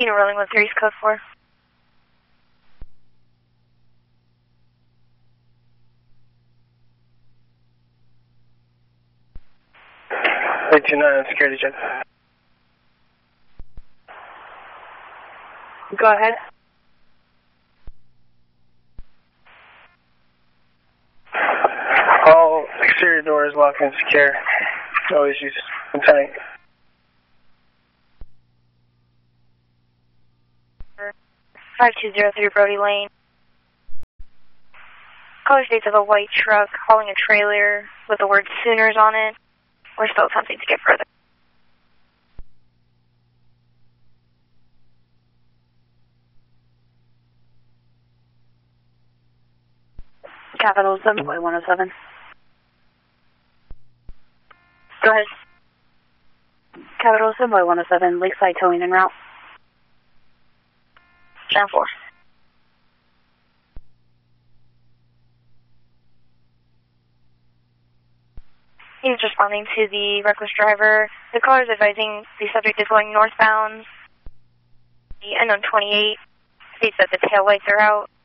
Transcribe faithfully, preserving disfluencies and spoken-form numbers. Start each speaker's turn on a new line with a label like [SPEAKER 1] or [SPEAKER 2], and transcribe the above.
[SPEAKER 1] You know, rolling with three is code four.
[SPEAKER 2] eight two nine, security check.
[SPEAKER 1] Go ahead.
[SPEAKER 2] All exterior doors locked and secure. No issues. Lieutenant.
[SPEAKER 1] five two zero three Brody Lane. Color states of a white truck hauling a trailer with the word Sooners on it. We're still attempting to get further.
[SPEAKER 3] Capital seven point one oh seven.
[SPEAKER 1] Go ahead.
[SPEAKER 3] Capital seven point one oh seven, Lakeside towing en route.
[SPEAKER 1] Channel four. He's responding to the reckless driver. The caller is advising the subject is going northbound. The N one twenty-eight states that the tail lights are out.